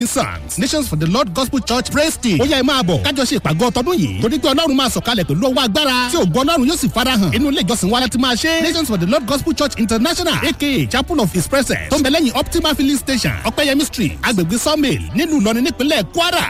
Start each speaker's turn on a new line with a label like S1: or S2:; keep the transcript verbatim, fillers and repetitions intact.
S1: Sons Nations for the Lord Gospel Church Praise Team. Ó yá ẹ máa bọ̀ kájọ ṣe ìpàgọ́ tọdún yìí. Torí pé Ọlọ́run máa sọ̀kalẹ̀ pẹ̀lú ọwọ́ agbára tí ògo Ọlọ́run yóò sì farahàn. Inú ilé ìjọsìn wa láti máa ṣe. Nations for the Lord Gospel Church International aka Chapel of His Presence tó ń bẹ lẹ́yìn Optima Filling Station Ọ̀pẹ́yẹmí Street agbègbè Sawmill nílùú Ìlọrin nípínlẹ̀ Kwara.